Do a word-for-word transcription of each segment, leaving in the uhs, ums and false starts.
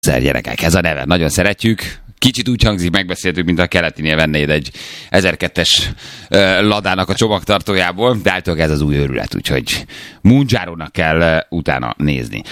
Gyerekek, ez a neve, nagyon szeretjük. Kicsit úgy hangzik, megbeszéltük, mint a keletinél vennéd egy ezerkettes uh, ladának a csomagtartójából, de általában ez az új őrület, úgyhogy Mounjaro-nak kell uh, utána nézni.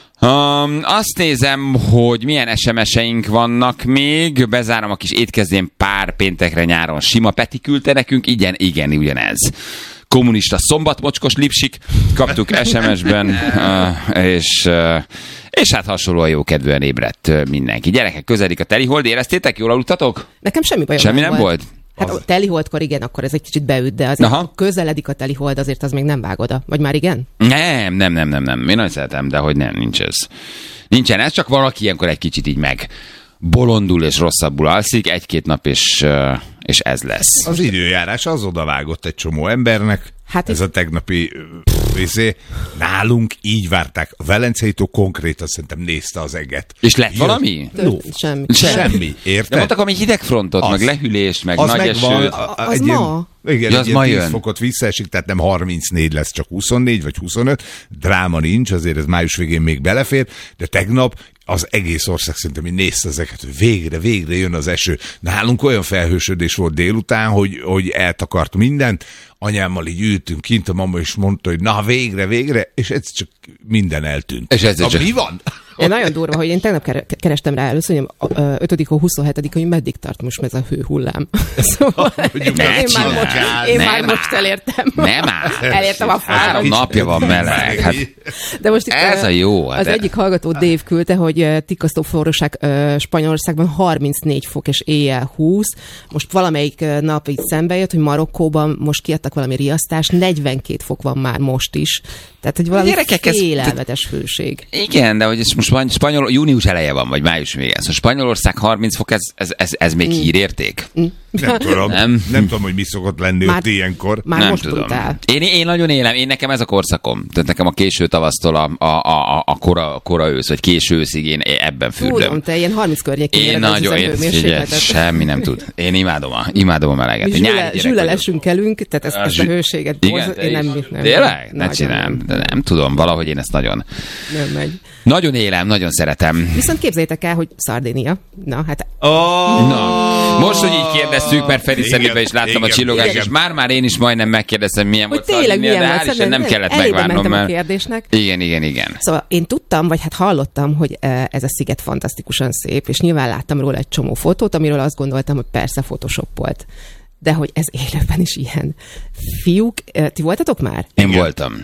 Um, azt nézem, hogy milyen es em es-eink vannak még. Bezárom a kis étkezdén pár péntekre nyáron. Sima Peti küldte nekünk. Igen, igen, ugyanez. Kommunista szombatmocskos lipsik. Kaptuk es em es-ben, uh, és... Uh, és hát hasonlóan jókedvűen ébredt mindenki. Gyerekek, közeledik a telihold, éreztétek? Jól aludtatok? Nekem semmi bajom Semmi nem volt? volt? Hát a teliholdkor igen, akkor ez egy kicsit beüt, de azért ha közeledik a telihold, azért az még nem vág oda. Vagy már igen? Nem, nem, nem, nem, nem. Én nagyon szeretem, de hogy nem, nincs ez. Nincsen ez, csak valaki ilyenkor egy kicsit így meg bolondul és rosszabbul alszik, egy-két nap és, és ez lesz. Az időjárás az odavágott egy csomó embernek. Hát ez a tegnapi részé. Nálunk így várták. A Velencei-tó konkrétan szerintem nézte az eget. És lett Jön. valami? No. Semmi. Semmi. Érted? De mondtak, ami hidegfrontot, az, meg lehűlést, meg az nagy megvan, esőt. A, az ma? Igen, ja, az ma tíz jön. fokot visszaesik, tehát nem harmincnégy lesz, csak huszonnégy vagy huszonöt. Dráma nincs, azért ez május végén még belefér, de tegnap az egész ország szerintem így nézte ezeket, hogy végre, végre jön az eső. Nálunk olyan felhősödés volt délután, hogy, hogy eltakart mindent. Anyámmal így ültünk kint, a mama is mondta, hogy na végre, végre, és ez csak minden eltűnt. És ez csak... Mi van? Én nagyon durva, hogy én tegnap kerestem rá először, hogy ötödik hó huszonhetedik hogy meddig tart most ez a hőhullám. Szóval én, én, már most, én már most elértem. Nem áll. Elértem a fára. Három napja van meleg. Hát, de most itt ez a jó. Az de... egyik hallgató Dave küldte, hogy tikasztó forróság Spanyolországban harmincnégy fok és éjjel húsz. Most valamelyik nap így szembe jött, hogy Marokkóban most kiadtak valami riasztást, negyvenkét fok van már most is. Tehát, hogy valami félelmetes hőség. Igen, de hogy ez most Spanyol, június eleje van, vagy május vége. Szóval Spanyolország harminc fok, ez, ez, ez, ez még mm. hírérték? Mm. Nem tudom. Nem. nem tudom, hogy mi szokott lenni már, ott ilyenkor. Már nem most tudom. Tudtál. Én, én nagyon élem, én nekem ez a korszakom. Tehát nekem a késő tavasztól a, a, a, a kora, kora ősz, vagy késő őszig én ebben fürdöm. Tudom, te ilyen harminc környékén én nagyon, én figyelj, semmi nem tud. Én imádom a, imádom a meleget. Zsülelesünk elünk, tehát ezt, ezt a hőséget. Igen, én nem, nem, tényleg? Ne csinálom. De nem tudom, valahogy én ezt nagyon... Nem megy. Nagyon élem, nagyon szeretem. Viszont képzeljétek el, hogy Szardénia. Na, hát... Oh! Na, most, hogy így kérdeztük, mert Feri Szelibe is láttam igen, a csillogást, és már-már én is majdnem megkérdeztem, milyen hogy volt Szardénia, de hál' Isten nem kellett megvárnom, mert... a kérdésnek. Igen, igen, igen. Szóval én tudtam, vagy hát hallottam, hogy ez a sziget fantasztikusan szép, és nyilván láttam róla egy csomó fotót, amiről azt gondoltam, hogy persze Photoshop volt. De hogy ez élőben is ilyen. Fiúk, ti voltatok már? Én igen. voltam.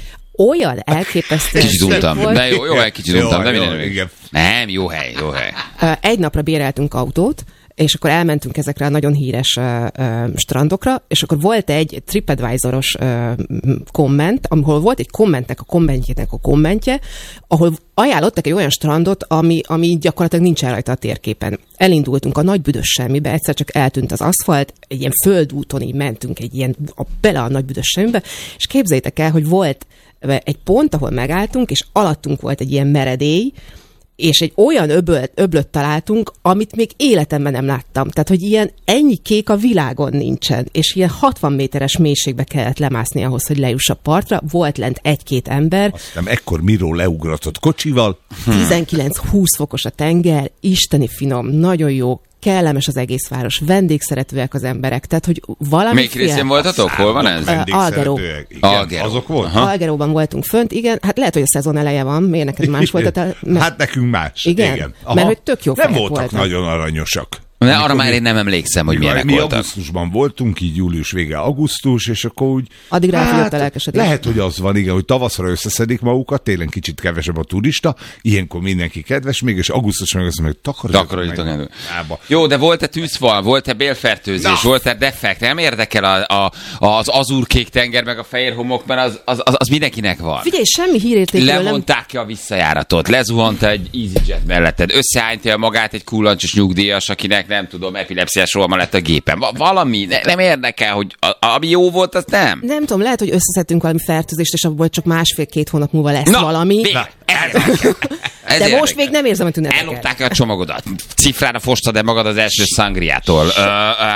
Olyan elképesztő. Kicsit untam, volt. De jó, jó hely, kicsit untam, de minden jó, nem, jó hely, jó hely. Egy napra béreltünk autót, és akkor elmentünk ezekre a nagyon híres uh, uh, strandokra, és akkor volt egy TripAdvisor-os uh, komment, ahol volt egy kommentnek a kommentjének a kommentje, ahol ajánlottak egy olyan strandot, ami, ami gyakorlatilag nincsen rajta a térképen. Elindultunk a nagy büdös semmibe, egyszer csak eltűnt az aszfalt, egy ilyen földúton így mentünk egy ilyen, a, bele a nagy büdös semmibe, és képzeljétek el, hogy volt egy pont, ahol megálltunk, és alattunk volt egy ilyen meredély, és egy olyan öblöt, öblöt találtunk, amit még életemben nem láttam. Tehát, hogy ilyen ennyi kék a világon nincsen, és ilyen hatvan méteres mélységbe kellett lemászni ahhoz, hogy lejuss a partra. Volt lent egy-két ember. Aztán ekkor Miró leugratott kocsival. tizenkilenc-húsz fokos a tenger, isteni finom, nagyon jó, kellemes az egész város, vendégszeretőek az emberek, tehát, hogy valami... Melyik részén voltatok? Hol van ez? Algeró. Algeró. Azok volt? Algeróban voltunk fönt, igen. Hát lehet, hogy a szezon eleje van, miért neked más volt? A mert... Hát nekünk más. Igen? igen. Mert hogy tök jó nem voltak voltak. Nagyon aranyosak. De arra már én nem emlékszem, hogy milyenek mi voltak. Mi augusztusban voltunk, így július vége augusztus, és akkor úgy... Addig ráfogyott a lelkesedés. Lehet, hogy az van, igen, hogy tavaszra összeszedik magukat, télen kicsit kevesebb a turista, ilyenkor mindenki kedves, még és augusztusban meg azt mondja, hogy takarodjatok meg. Jó, de volt-e tűzfal, volt-e bélfertőzés, volt-e defekt? Nem érdekel a, a, az azurkék tenger, meg a fehér homok, mert az, az, az, az mindenkinek van. Figyelj, semmi hírértékről nem... Levonták ki a visszajáratot, lezuhant egy EasyJet melletted, összeállítja magát egy kullancsos nyugdíjas, akinek nem tudom, epilepsziás rohama lett a gépen. Valami, ne, nem érdekel, hogy a, ami jó volt, az nem. Nem tudom, lehet, hogy összeszedtünk valami fertőzést, és abból csak másfél-két hónap múlva lesz na, valami. Na, ez, Ez De érdekes. most még nem érzem a tüneteket. Ellopták a csomagodat. Cifrára fostad-e magad az első szangriától. Ö,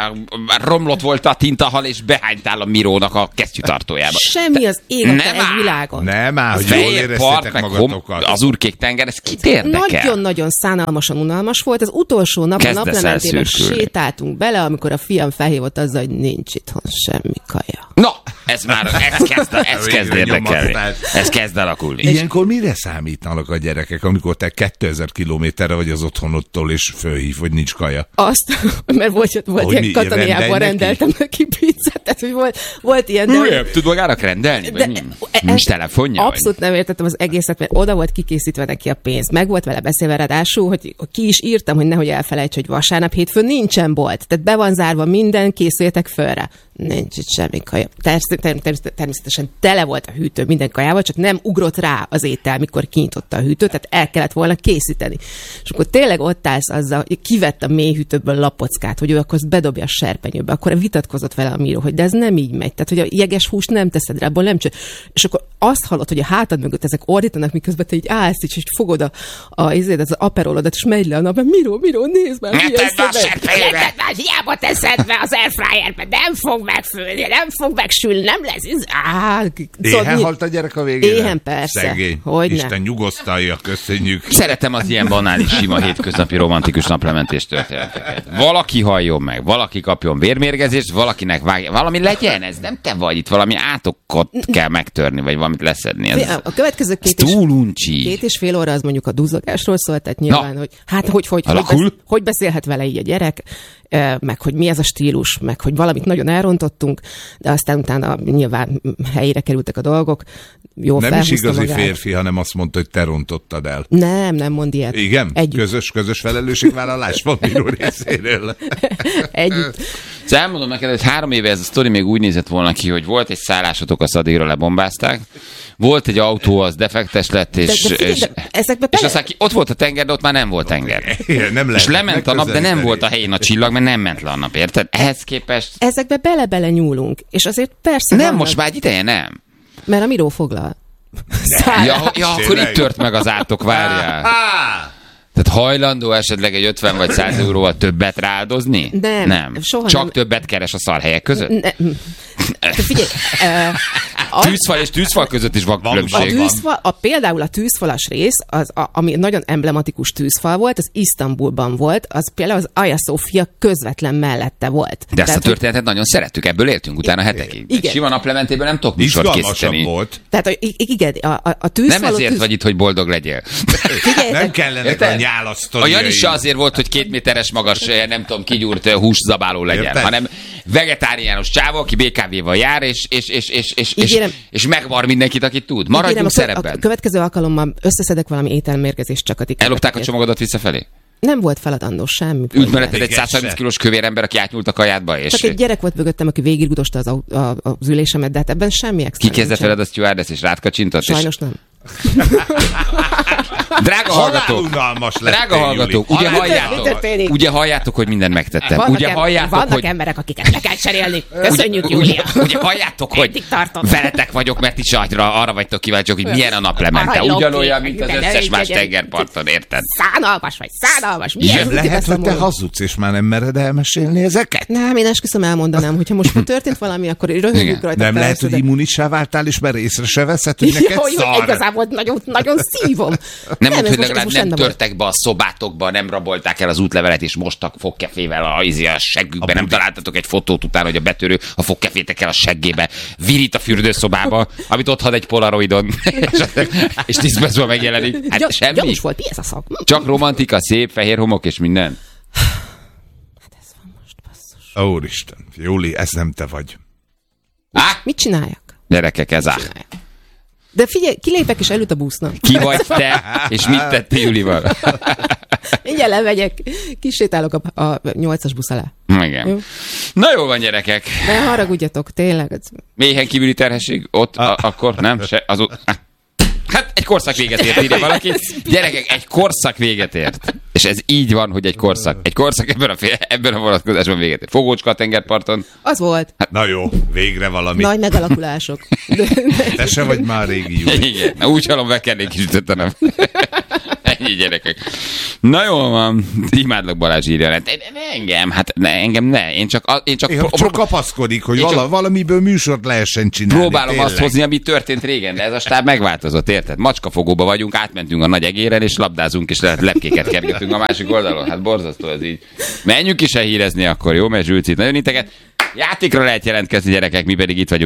ö, romlott volt a tintahal, és behánytál a Mirónak a kesztyűtartójába. Semmi az ég a Nem te áll. egy világon. Nem áll, hogy jól Fehér part, éreztétek meg magatokat. hom, az Urkék tenger, ez kit érdekel? Nagyon-nagyon szánalmasan unalmas volt. Az utolsó nap a Kezdesz naplementében elszürkülni. sétáltunk bele, amikor a fiam felhívott azzal, hogy nincs itthon semmi kaja. Na, ez már, ez kezd, ez kezd Végre érdekelni. nyomatás. Ez kezd alakulni. Ilyenkor mire számítanak a gyerekek, amikor te kétezer kilométerre vagy az otthonodtól, és fölhív, hogy nincs kaja? Azt, mert volt, volt Hogy ilyen mi, Kataniában rendelj rendeltem neki pizzát, tehát hogy volt, volt ilyen... De, Hülye, tud magának rendelni? de, Vagy mi? Nincs telefonja? abszolút nem értettem az egészet, mert oda volt kikészítve neki a pénz. Meg volt vele beszélve, ráadásul, hogy ki is írtam, hogy nehogy elfelejts, hogy vasárnap hétfőn nincsen bolt. Tehát be van zárva minden, készüljetek fölre. Nincs itt semmi kaja. Természetesen, természetesen, természetesen tele volt a hűtő minden kajával, csak nem ugrott rá az étel, mikor kinyitotta a hűtőt, tehát el kellett volna készíteni. És akkor tényleg ott állsz azzal, hogy kivett a mélyhűtőből lapockát, hogy ő akkor azt bedobja a serpenyőbe. Akkor vitatkozott vele a Miro, hogy de ez nem így megy. Tehát, hogy a jeges húst nem teszed rá, abból nem csinál. És akkor azt hallod, hogy a hátad mögött ezek ordítanak, miközben te így állsz, és így fogod a, a, az, az aperolodat, és megy le a nap, Miro, Miro, nézd már, mi Tedd be a össze- serpenyőbe! Tedd már, hiába teszed be az airfryerbe, nem fog megfőni, nem fog megsülni, nem lesz. íz- Á, Éhen halt a gyerek a végén? Éhen, persze. Szegény. Hogyne. Isten nyugosztalja, köszönjük. Szeretem az ilyen banális, sima, hétköznapi romantikus naplementés történeteket. Valaki halljon meg, valaki kapjon vérmérgezést, valakinek vágja. Valami legyen, ez nem te vagy itt, valami átokot kell megtörni, vagy valamit leszedni. Ez, A következő ez két és, túl uncsi. két és fél óra az mondjuk a duzzogásról szólt, tehát nyilván, Na. hogy hát hogy, hogy, hogy, Alakul? besz, hogy beszélhet vele így a gyerek, eh, meg hogy mi ez a stílus, meg hogy valamit nagyon elrontottunk, de aztán utána nyilván helyére kerültek a dolgok. Jó, Nem is felhúzta igazi magát. férfi, hanem azt mondta, hogy te rontottad el. Nem, nem mond ilyet. Igen? Együtt. Közös, közös felelősségvállalás van Miro részéről. Együtt. Szóval elmondom neked, hogy három éve ez a sztori még úgy nézett volna ki, hogy volt egy szállásotok, a Szadigra lebombázták, volt egy autó, az defektes lett, és, de figyelj, és, de ezekbe és bele- aztán ki, ott volt a tenger, de ott már nem volt tenger. Igen, nem lehet És lement a nap, de nem megközelíteni. volt a helyén a csillag, mert nem ment le a nap, érted? Ehhez képest Ezekbe bele-bele nyúlunk, és azért persze nem, vannak, most már egy ideje nem. mert a Miró foglal. Ja, ja akkor Tényleg? itt tört meg az átok, várjál. Á! Tehát hajlandó esetleg egy ötven vagy száz euróval többet rááldozni? Nem, nem. soha Csak nem. többet keres a szarhelyek között? Ne, de figyelj, uh, a, Tűzfal és tűzfal között is van a, különbség. tűzfal, a, például a tűzfalas rész, az, a, ami nagyon emblematikus tűzfal volt, az Isztambulban volt, az például az Hagia Sophia közvetlen mellette volt. De ezt a Tehát, hogy- történetet nagyon szerettük, ebből éltünk utána hetekig. Egy Igen. sima naplementében nem tudok műsort Izgalmasabb készíteni. volt. Tehát, hogy i- igen, a, a, a Nem tűzfalot... ezért tűz... vagy itt, hogy boldog legyél. Figyeljetek, Nem kellenek a Érted? nyálasztodiai. A Jani se azért volt, hogy két méteres magas, nem tudom, kigyúrt húszabáló legyen, Érted? hanem vegetáriánus csávó, aki bé ká véval jár, és, és, és, és, és, és, Ígérem. és megvar mindenkit, akit tud. ígérem, Maradjunk a, kö- a szerepben. következő alkalommal összeszedek valami ételmérgezést csak a ti Ellopták a kedvetekért. csomagodat visszafelé? Nem volt feladandó semmi. Ült melletted egy Igen, száz harminc se. kilós kövér ember, aki átnyúlt a kajádba, és Csak egy gyerek volt mögöttem, aki végiggudosta az, au- a, az ülésemet, de hát ebben semmi extra kikezdett nincsen. veled a stewardess, és rád kacsintott, és Sajnos nem. drága hallgatók, Halálunalmas lettél, drága hallgatók, Júli. ugye Halál- Mi halljátok, történik? ugye halljátok, hogy mindent megtettem. Vannak, Ugye em- halljátok, vannak hogy emberek, akiket le kell cserélni. Köszönjük, ugye, Júlia. ugye halljátok, hogy Eddig tartott. veletek vagyok, mert is arra, arra vagytok kíváncsiak, hogy milyen a naplemente. Arany Ugyanolyan, lopni. mint az De ne összes más legyen. tengerparton, érted? Szánalmas vagy, szánalmas. Igen, Milyen lehet, hogy te beszámolom. hazudsz, és már nem mered elmesélni ezeket? Nem, én esküszöm elmondanám, hogyha most történt valami, akkor Igen. röhögjük rajta. Nem lehet, hogy persze, de- immunissá váltál, és már észre se veszed, hogy neked Jó, jó, szar. igazából nagyon, nagyon szívom. Nem, nem ez hogy most- ez legalább most nem rendben volt. törtek be a szobátokba, nem rabolták el az útlevelet, és mostak fogkefével a, izé a seggükbe, nem találtatok egy fotót utána, hogy a betörő a fogkefétekkel a seggébe virít a fürdőszobába, amit ott had egy polaroidon, és tíz percben megjelenik. Hát Gy- semmi. Gyanús volt, mi ez a szak? Hm, Csak romantika, szép, fehér homok és minden. Ó, Úristen, Júli, ez nem te vagy. Á, Mit csináljak? gyerekek, ez á. De figyelj, kilépek és elüt a busznak. Ki vagy te, és mit tettél Julival? Mindjárt levegyek, kisétálok a, a nyolcas busz alá. Igen. Jó. Na jó van, gyerekek. Ne haragudjatok, tényleg. ez- Mélyen kívüli terhesség ott, a, akkor nem? Se, az, hát egy korszak véget ért, írja valaki. Gyerekek, egy korszak véget ért. És ez így van, hogy egy korszak. Egy korszak ebben a, fél, ebben a vonatkozásban véget ért. Fogócska a tengerparton. Az volt. Na jó, végre valami. Nagy megalakulások. De, de, Te se vagy már régi Júli. Igen. Na úgy hallom, be kell egy kicsit nem. Ennyi Ennyi, gyerekek. Na jól van, imádlak, Balázs írja le. Engem, hát ne, engem ne. Én csak, én csak, Én pró- csak kapaszkodik, hogy vala, csak valamiből műsort lehessen csinálni. próbálom tényleg. azt hozni, ami történt régen, de ez a stáb megváltozott, érted? Macskafogóba vagyunk, átmentünk a nagy egéren, és labdázunk, és lehet lepkéket kergetünk a másik oldalon. Hát borzasztó ez így. Menjünk is el hírezni akkor, jó? Mert Zsülcit nagyon integet. Játékra lehet jelentkezni, gyerekek, mi pedig itt vagyunk.